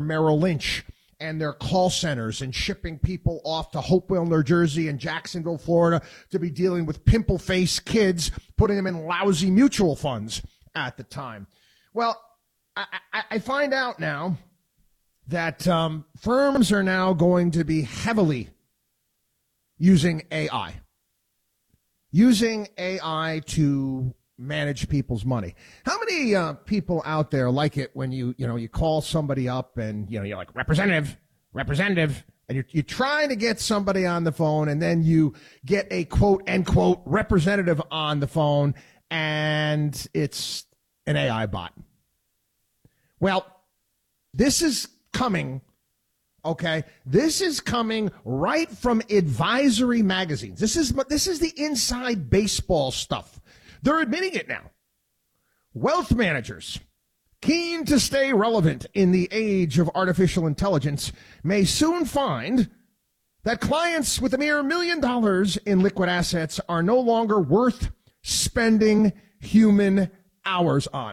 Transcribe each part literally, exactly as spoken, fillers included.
Merrill Lynch and their call centers and shipping people off to Hopewell, New Jersey and Jacksonville, Florida to be dealing with pimple-faced kids, putting them in lousy mutual funds at the time. Well, I, I, I find out now that um, firms are now going to be heavily using A I. Using A I to manage people's money. How many uh, people out there like it when you, you know, you call somebody up and, you know, you're like, representative, representative, and you're, you're trying to get somebody on the phone, and then you get a quote, end quote, representative on the phone, and it's an A I bot. Well, this is coming, okay? This is coming right from advisory magazines. This is, this is the inside baseball stuff. They're admitting it now. Wealth managers, keen to stay relevant in the age of artificial intelligence, may soon find that clients with a mere million dollars in liquid assets are no longer worth spending human hours on.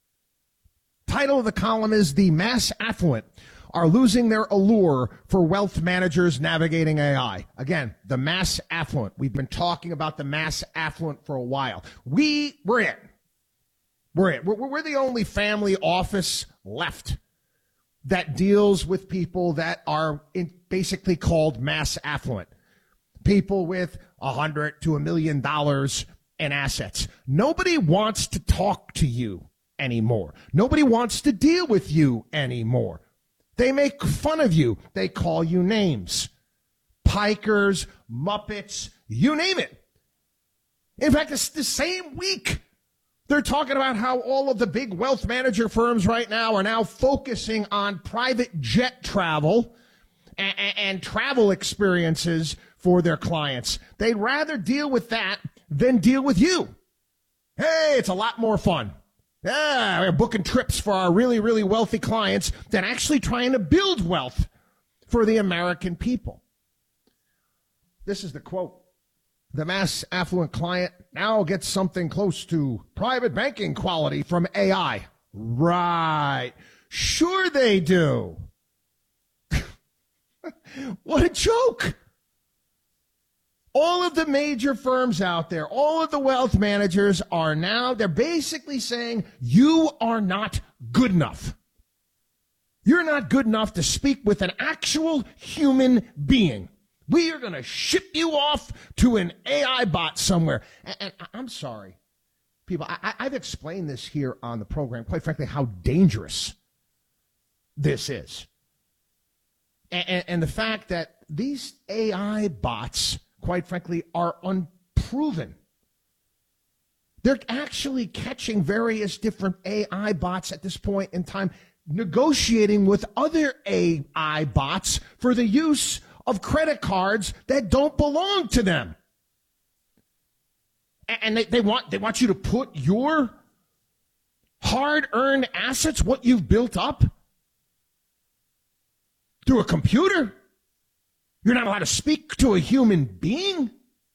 Title of the column is "The Mass Affluent Are Losing Their Allure for Wealth Managers Navigating A I." Again, the mass affluent. We've been talking about the mass affluent for a while. We, we're it. We're it. We're, we're the only family office left that deals with people that are in basically called mass affluent. People with a hundred to a million dollars in assets. Nobody wants to talk to you anymore. Nobody wants to deal with you anymore. They make fun of you. They call you names. Pikers, Muppets, you name it. In fact, it's the same week they're talking about how all of the big wealth manager firms right now are now focusing on private jet travel and, and travel experiences for their clients. They'd rather deal with that than deal with you. Hey, it's a lot more fun. Yeah, we're booking trips for our really, really wealthy clients than actually trying to build wealth for the American people. This is the quote. The mass affluent client now gets something close to private banking quality from A I. Right. Sure they do. What a joke. All of the major firms out there, all of the wealth managers are now, they're basically saying, you are not good enough. You're not good enough to speak with an actual human being. We are going to ship you off to an A I bot somewhere. And, and I'm sorry, people, I, I've explained this here on the program, quite frankly, how dangerous this is. And, and, and the fact that these A I bots, quite frankly, are unproven. They're actually catching various different A I bots at this point in time, negotiating with other A I bots for the use of credit cards that don't belong to them. And they, they want they want you to put your hard-earned assets, what you've built up, through a computer. You're not allowed to speak to a human being.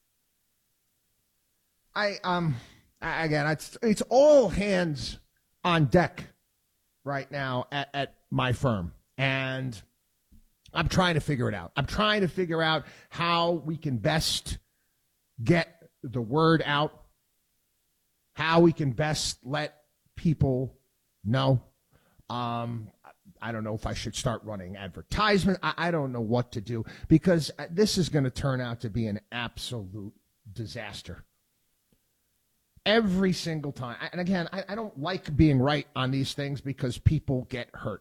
I um again, it's it's all hands on deck right now at, at my firm, and I'm trying to figure it out. I'm trying to figure out how we can best get the word out, how we can best let people know. Um, I don't know if I should start running advertisement. I, I don't know what to do, because this is going to turn out to be an absolute disaster. Every single time. And again, I, I don't like being right on these things because people get hurt.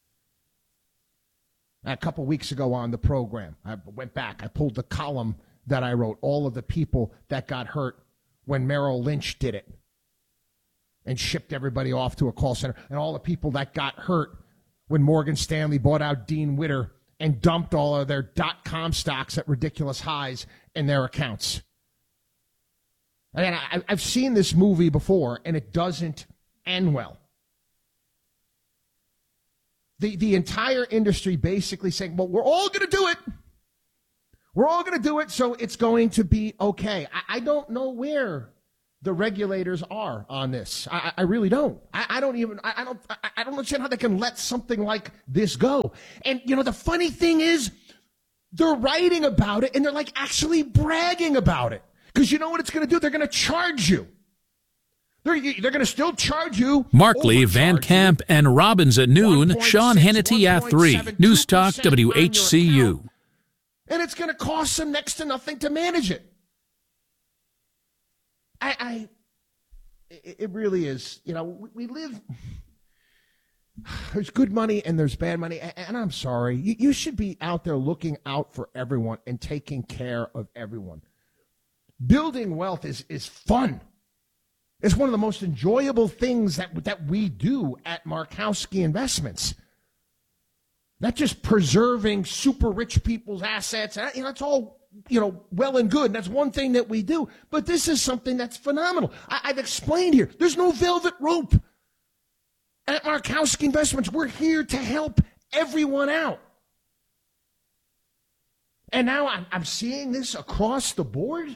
A couple weeks ago on the program, I went back. I pulled the column that I wrote, all of the people that got hurt when Merrill Lynch did it and shipped everybody off to a call center, and all the people that got hurt when Morgan Stanley bought out Dean Witter and dumped all of their dot-com stocks at ridiculous highs in their accounts. Again, I, I've seen this movie before, and it doesn't end well. The, the entire industry basically saying, well, we're all going to do it. We're all going to do it, so it's going to be okay. I, I don't know where the regulators are on this. I, I really don't. I, I don't even, I, I don't, I, I don't understand how they can let something like this go. And, you know, the funny thing is, they're writing about it and they're like actually bragging about it. Because you know what it's going to do? They're going to charge you. They're, they're going to still charge you. Markley, Van Camp, and Robbins at noon. Sean Hannity at three. News Talk W H C U. And it's going to cost them next to nothing to manage it. I, I it really is. You know, we, we live. There's good money and there's bad money. And I'm sorry. You, you should be out there looking out for everyone and taking care of everyone. Building wealth is, is fun. It's one of the most enjoyable things that, that we do at Markowski Investments. Not just preserving super rich people's assets. You know, that's all, you know, well and good. And that's one thing that we do. But this is something that's phenomenal. I, I've explained here. There's no velvet rope. At Markowski Investments, we're here to help everyone out. And now I'm, I'm seeing this across the board.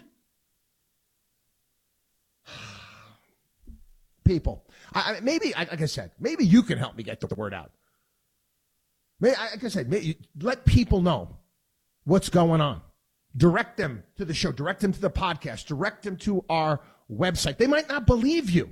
People, I, maybe, like I said, maybe you can help me get the word out. Maybe, like I said, maybe, let people know what's going on. Direct them to the show. Direct them to the podcast. Direct them to our website. They might not believe you.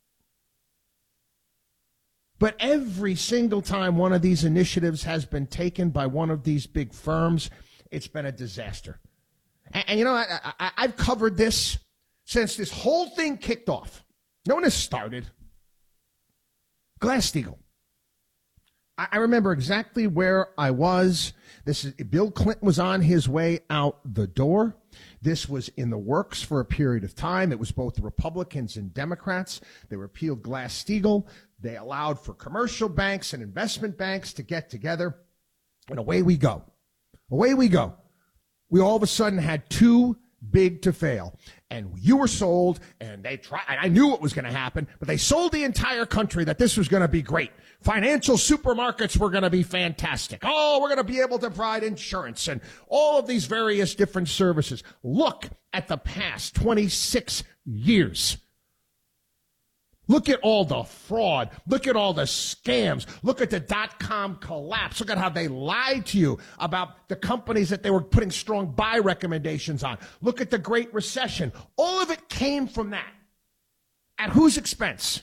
But every single time one of these initiatives has been taken by one of these big firms, it's been a disaster. And, and you know, I, I, I've covered this since this whole thing kicked off. You know when this started? Glass-Steagall. I, I remember exactly where I was. This is Bill Clinton was on his way out the door. This was in the works for a period of time. It was both the Republicans and Democrats. They repealed Glass-Steagall. They allowed for commercial banks and investment banks to get together. And away we go. Away we go. We all of a sudden had too big to fail. And you were sold, and they tried. I knew what was going to happen, but they sold the entire country that this was going to be great. Financial supermarkets were going to be fantastic. Oh, we're going to be able to provide insurance and all of these various different services. Look at the past twenty-six years. Look at all the fraud. Look at all the scams. Look at the dot-com collapse. Look at how they lied to you about the companies that they were putting strong buy recommendations on. Look at the Great Recession. All of it came from that. At whose expense?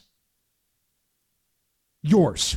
Yours.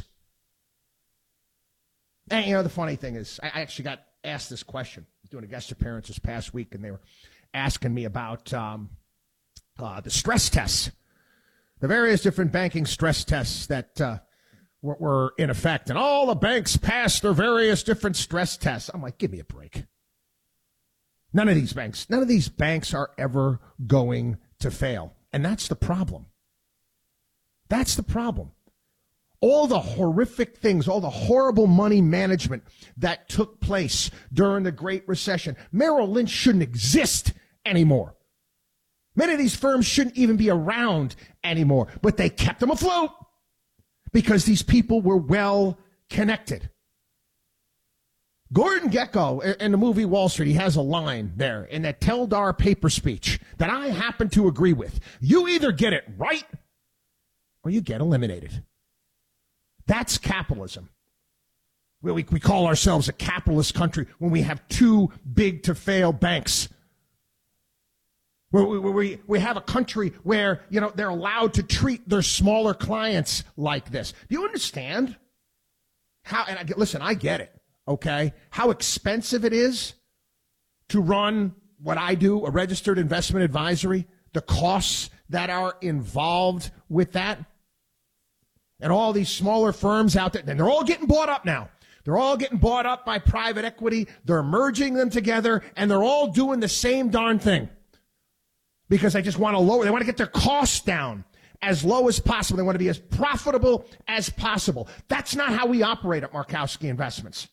And, you know, the funny thing is, I actually got asked this question. I was doing a guest appearance this past week, and they were asking me about um, uh, the stress tests. The various different banking stress tests that uh, were, were in effect. And all the banks passed their various different stress tests. I'm like, give me a break. None of these banks, none of these banks are ever going to fail. And that's the problem. That's the problem. All the horrific things, all the horrible money management that took place during the Great Recession. Merrill Lynch shouldn't exist anymore. Many of these firms shouldn't even be around anymore, but they kept them afloat because these people were well connected. Gordon Gekko in the movie Wall Street, he has a line there in that Teldar paper speech that I happen to agree with. You either get it right or you get eliminated. That's capitalism. We, we, we call ourselves a capitalist country when we have two big to fail banks. We, we, we have a country where, you know, they're allowed to treat their smaller clients like this. Do you understand how, and I get, listen, I get it, okay, how expensive it is to run what I do, a registered investment advisory, the costs that are involved with that, and all these smaller firms out there, and they're all getting bought up now. They're all getting bought up by private equity. They're merging them together, and they're all doing the same darn thing. Because they just want to lower, they want to get their costs down as low as possible. They want to be as profitable as possible. That's not how we operate at Markowski Investments.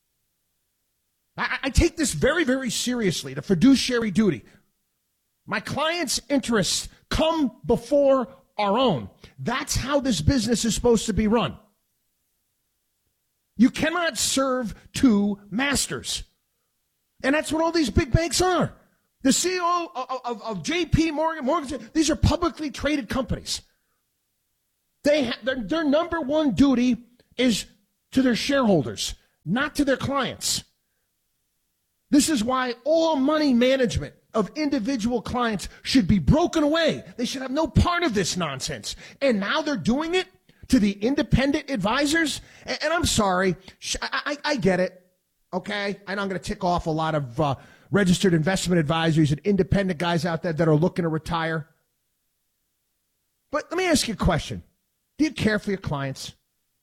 I, I take this very, very seriously, the fiduciary duty. My clients' interests come before our own. That's how this business is supposed to be run. You cannot serve two masters. And that's what all these big banks are. The C E O of, of, of J P Morgan, Morgan, these are publicly traded companies. They ha- their, their number one duty is to their shareholders, not to their clients. This is why all money management of individual clients should be broken away. They should have no part of this nonsense. And now they're doing it to the independent advisors. And, and I'm sorry, I, I, I get it, okay? And I'm going to tick off a lot of uh, registered investment advisors and independent guys out there that are looking to retire. But let me ask you a question. Do you care for your clients?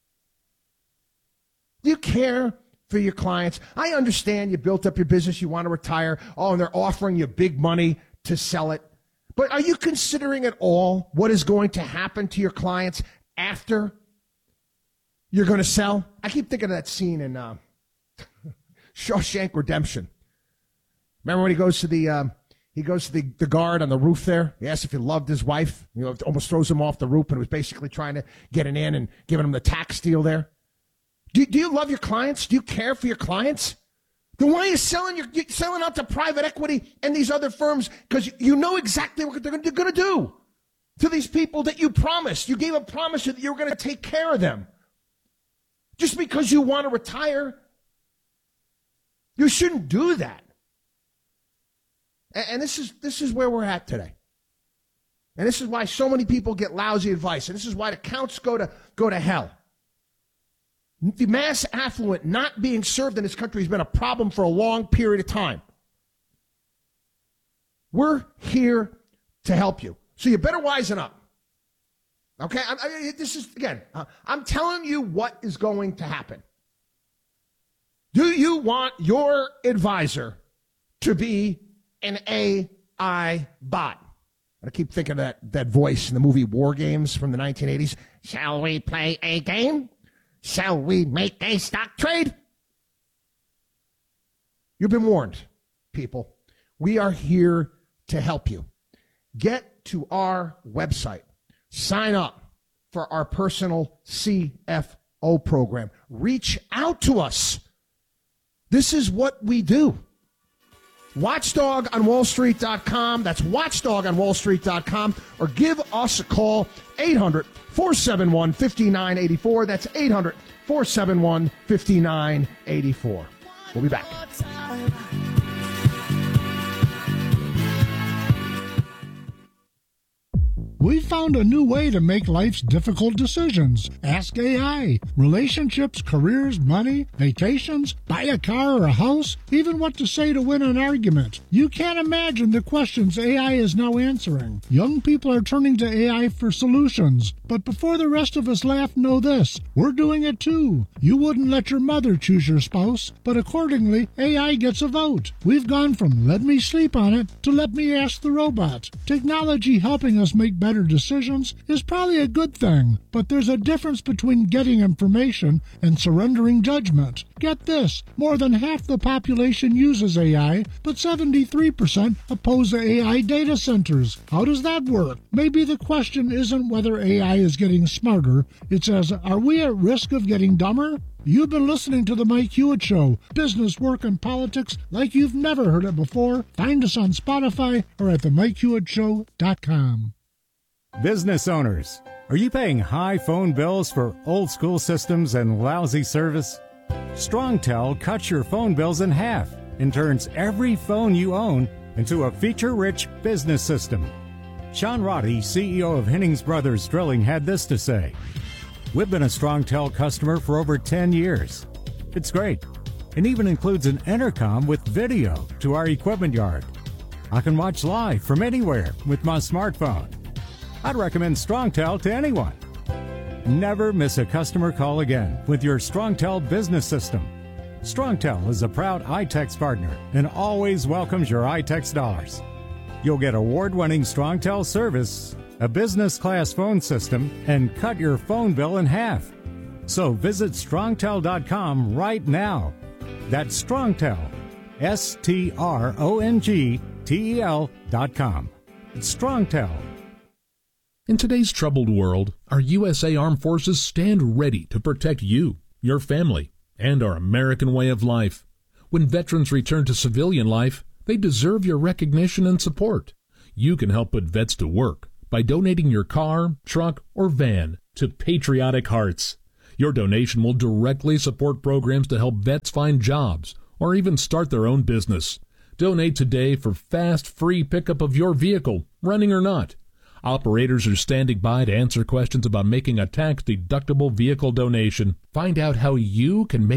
Do you care for your clients? I understand you built up your business, you want to retire. Oh, and they're offering you big money to sell it. But are you considering at all what is going to happen to your clients after you're going to sell? I keep thinking of that scene in uh, Shawshank Redemption. Remember when he goes to the um, he goes to the, the guard on the roof there? He asks if he loved his wife. You know, almost throws him off the roof and was basically trying to get an in and giving him the tax deal there. Do, do you love your clients? Do you care for your clients? Then why are you selling your you're selling out to private equity and these other firms? Because you know exactly what they're going to do to these people that you promised. You gave a promise that you were going to take care of them. Just because you want to retire, you shouldn't do that. And, and this is this is where we're at today. And this is why so many people get lousy advice. And this is why the accounts go to go to hell. The mass affluent not being served in this country has been a problem for a long period of time. We're here to help you. So you better wisen up. Okay? I, I, this is, again, uh, I'm telling you what is going to happen. Do you want your advisor to be an A I bot? I keep thinking of that, that voice in the movie War Games from the nineteen eighties. Shall we play a game? Shall we make a stock trade? You've been warned, people. We are here to help you. Get to our website. Sign up for our personal C F O program. Reach out to us. This is what we do. watchdog on wall street dot com. That's watchdog on wall street dot com. Or give us a call, eight hundred, four seven one, five nine eight four. That's eight hundred, four seven one, five nine eight four. We'll be back. We found a new way to make life's difficult decisions. Ask A I. Relationships, careers, money, vacations, buy a car or a house, even what to say to win an argument. You can't imagine the questions A I is now answering. Young people are turning to A I for solutions. But before the rest of us laugh, know this. We're doing it too. You wouldn't let your mother choose your spouse, but accordingly, A I gets a vote. We've gone from let me sleep on it to let me ask the robot. Technology helping us make better decisions is probably a good thing, but there's a difference between getting information and surrendering judgment. Get this, more than half the population uses A I, but seventy-three percent oppose A I data centers. How does that work? Maybe the question isn't whether A I is getting smarter, it's as, are we at risk of getting dumber? You've been listening to The Mike Hewitt Show, business, work, and politics like you've never heard it before. Find us on Spotify or at the mike hewitt show dot com. Business owners, are you paying high phone bills for old school systems and lousy service? StrongTel cuts your phone bills in half and turns every phone you own into a feature-rich business system. Sean Roddy, C E O of Hennings Brothers Drilling, had this to say. We've been a StrongTel customer for over ten years. It's great. It even includes an intercom with video to our equipment yard. I can watch live from anywhere with my smartphone. I'd recommend StrongTel to anyone. Never miss a customer call again with your StrongTel business system. StrongTel is a proud iTex partner and always welcomes your iTex dollars. You'll get award-winning StrongTel service, a business-class phone system, and cut your phone bill in half. So visit strongtel dot com right now. That's StrongTel, S T R O N G T E L dot com. It's StrongTel. In today's troubled world, our U S A Armed Forces stand ready to protect you, your family, and our American way of life. When veterans return to civilian life, they They deserve your recognition and support. You can help put vets to work by donating your car, truck, or van to Patriotic Hearts. Your donation will directly support programs to help vets find jobs or even start their own business. Donate today for fast, free pickup of your vehicle, running or not. Operators are standing by to answer questions about making a tax-deductible vehicle donation. Find out how you can make